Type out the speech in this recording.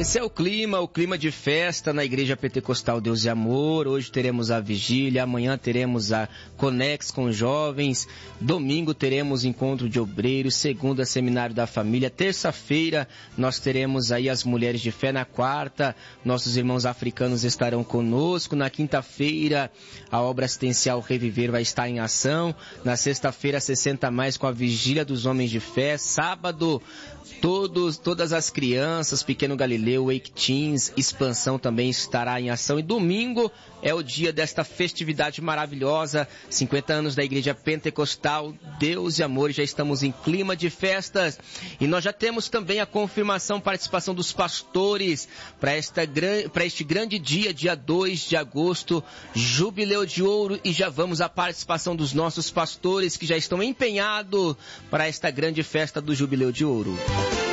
Esse é o clima de festa na Igreja Pentecostal Deus e Amor. Hoje teremos a vigília, amanhã teremos a Conex com jovens, domingo teremos encontro de obreiros, segunda seminário da família, terça-feira nós teremos aí as mulheres de fé, na quarta nossos irmãos africanos estarão conosco, na quinta-feira a obra assistencial Reviver vai estar em ação, na sexta-feira 60 mais com a vigília dos homens de fé, sábado todas as crianças, Pequeno Galileu, Wake Teens, Expansão também estará em ação. E domingo é o dia desta festividade maravilhosa, 50 anos da Igreja Pentecostal Deus e Amor. Já estamos em clima de festas e nós já temos também a confirmação, participação dos pastores para este grande dia, dia 2 de agosto, Jubileu de Ouro. E já vamos à participação dos nossos pastores que já estão empenhados para esta grande festa do Jubileu de Ouro.